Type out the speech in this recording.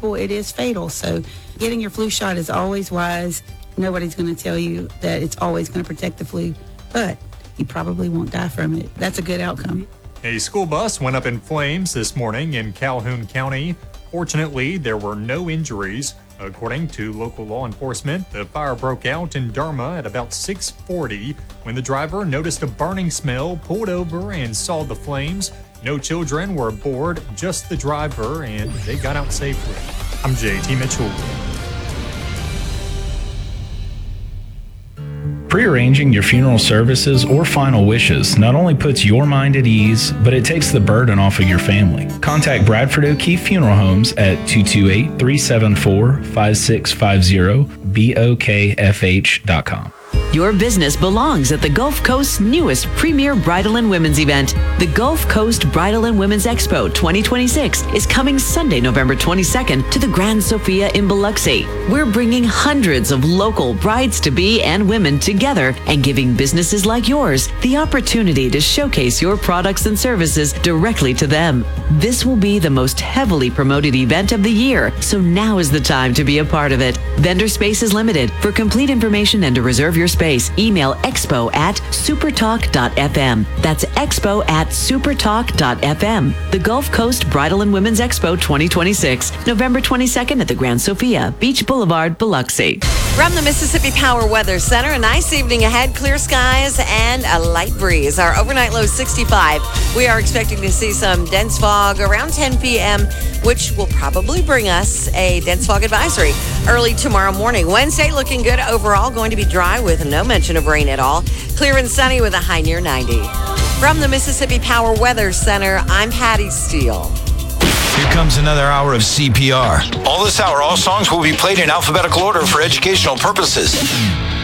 people, it is fatal. So getting your flu shot is always wise. Nobody's going to tell you that it's always going to protect the flu, but you probably won't die from it. That's a good outcome. A school bus went up in flames this morning in Calhoun County. Fortunately, there were no injuries. According to local law enforcement, the fire broke out in Dharma at about 6:40 when the driver noticed a burning smell, pulled over, and saw the flames. No children were aboard, just the driver, and they got out safely. I'm JT Mitchell. Prearranging your funeral services or final wishes not only puts your mind at ease, but it takes the burden off of your family. Contact Bradford O'Keefe Funeral Homes at 228-374-5650, BOKFH.com. Your business belongs at the Gulf Coast's newest premier bridal and women's event. The Gulf Coast Bridal and Women's Expo 2026 is coming Sunday, November 22nd to the Grand Sofia in Biloxi. We're bringing hundreds of local brides-to-be and women together and giving businesses like yours the opportunity to showcase your products and services directly to them. This will be the most heavily promoted event of the year, so now is the time to be a part of it. Vendor space is limited. For complete information and to reserve your space, email expo@supertalk.fm. That's expo@supertalk.fm. The Gulf Coast Bridal and Women's Expo 2026, November 22nd at the Grand Sofia, Beach Boulevard, Biloxi. From the Mississippi Power Weather Center, a nice evening ahead, clear skies and a light breeze. Our overnight low 65. We are expecting to see some dense fog around 10 p.m., which will probably bring us a dense fog advisory early tomorrow morning. Wednesday looking good overall, going to be dry with no mention of rain at all. Clear and sunny with a high near 90. From the Mississippi Power Weather Center, I'm Patty Steele. Here comes another hour of CPR. All this hour, all songs will be played in alphabetical order for educational purposes.